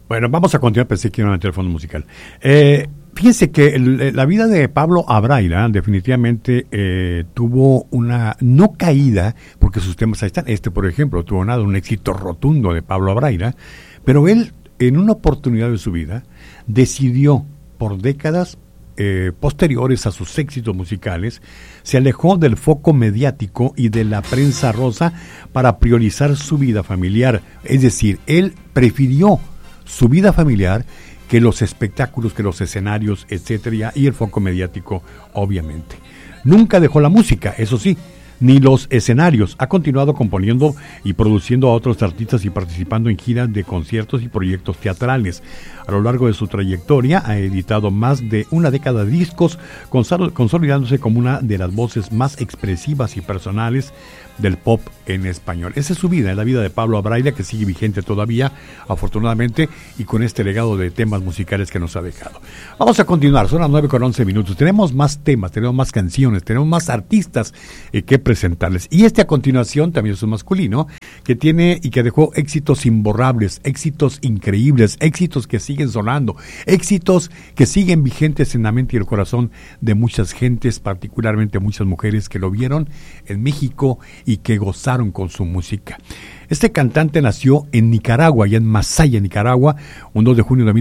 Bueno, vamos a continuar, pensé que iba a meter el fondo musical. Fíjense que la vida de Pablo Abraira definitivamente tuvo una no caída, porque sus temas ahí están. Por ejemplo, tuvo un éxito rotundo de Pablo Abraira, pero él, en una oportunidad de su vida, decidió por décadas posteriores a sus éxitos musicales, se alejó del foco mediático y de la prensa rosa para priorizar su vida familiar. Es decir, él prefirió su vida familiar que los espectáculos, que los escenarios, etcétera, y el foco mediático, obviamente. Nunca dejó la música, eso sí, ni los escenarios. Ha continuado componiendo y produciendo a otros artistas y participando en giras de conciertos y proyectos teatrales. A lo largo de su trayectoria ha editado más de una década de discos, consolidándose como una de las voces más expresivas y personales del pop en español. Esa es su vida, es la vida de Pablo Abraira, que sigue vigente todavía, afortunadamente, y con este legado de temas musicales que nos ha dejado. Vamos a continuar, son las 9:11. Tenemos más temas, tenemos más canciones, tenemos más artistas que presentarles. Y a continuación también es un masculino que tiene y que dejó éxitos imborrables, éxitos increíbles, éxitos que siguen sonando, éxitos que siguen vigentes en la mente y el corazón de muchas gentes, particularmente muchas mujeres que lo vieron en México y que gozaron con su música. Este cantante nació en Nicaragua, allá en Masaya, Nicaragua, un 2 de junio de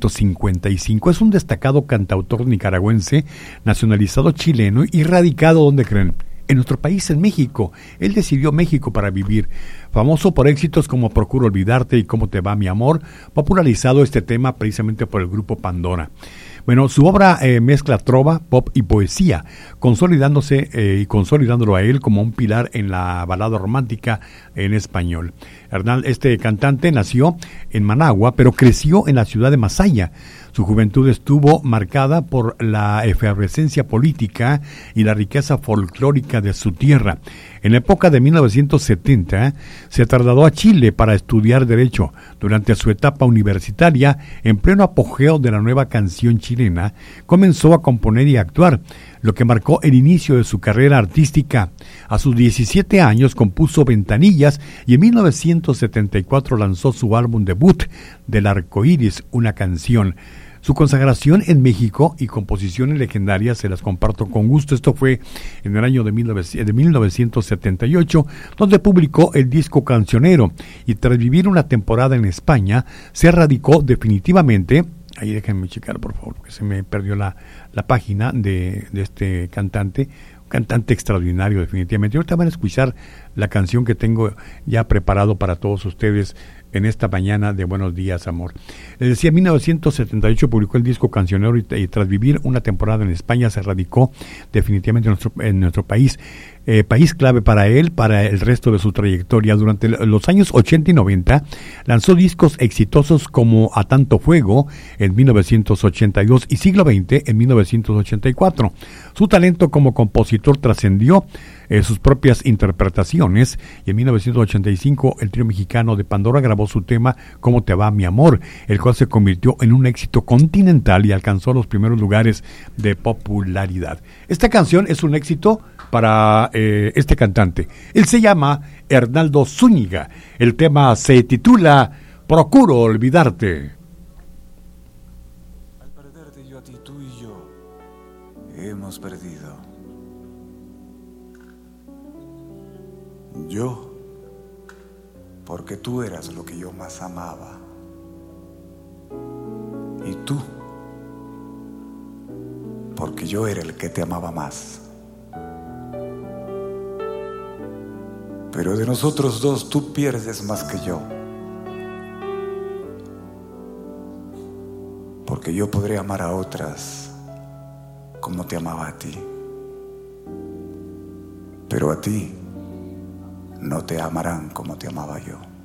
1955. Es un destacado cantautor nicaragüense, nacionalizado chileno y radicado, ¿dónde creen? En nuestro país, en México. Él decidió México para vivir. Famoso por éxitos como Procuro Olvidarte y Cómo Te Va Mi Amor, popularizado este tema precisamente por el grupo Pandora. Bueno, su obra mezcla trova, pop y poesía, consolidándose y consolidándolo a él como un pilar en la balada romántica en español. Este cantante nació en Managua, pero creció en la ciudad de Masaya. Su juventud estuvo marcada por la efervescencia política y la riqueza folclórica de su tierra. En la época de 1970 se trasladó a Chile para estudiar Derecho. Durante su etapa universitaria, en pleno apogeo de la nueva canción chilena, comenzó a componer y actuar, lo que marcó el inicio de su carrera artística. A sus 17 años compuso Ventanillas y en 1974 lanzó su álbum debut, Del Arcoíris, una canción. Su consagración en México y composiciones legendarias se las comparto con gusto. Esto fue en el año de 1978, donde publicó el disco Cancionero, y tras vivir una temporada en España, se radicó definitivamente. Ahí déjenme checar, por favor, porque se me perdió la página de este cantante. Un cantante extraordinario, definitivamente. Ahorita van a escuchar la canción que tengo ya preparado para todos ustedes en esta mañana de Buenos Días, Amor. Les decía, en 1978 publicó el disco Cancionero y tras vivir una temporada en España se radicó definitivamente en nuestro país. País clave para él, para el resto de su trayectoria. Durante los años 80 y 90 lanzó discos exitosos como A Tanto Fuego en 1982 y Siglo XX en 1984. Su talento como compositor trascendió sus propias interpretaciones, y en 1985 el trío mexicano de Pandora grabó su tema Cómo Te Va Mi Amor, el cual se convirtió en un éxito continental y alcanzó los primeros lugares de popularidad. Esta canción es un éxito para este cantante. Él se llama Hernaldo Zúñiga. El tema se titula Procuro Olvidarte. Al perderte yo a ti, tú y yo hemos perdido. Yo, porque tú eras lo que yo más amaba. Y tú, porque yo era el que te amaba más. Pero de nosotros dos tú pierdes más que yo. Porque yo podré amar a otras como te amaba a ti. Pero a ti no te amarán como te amaba yo.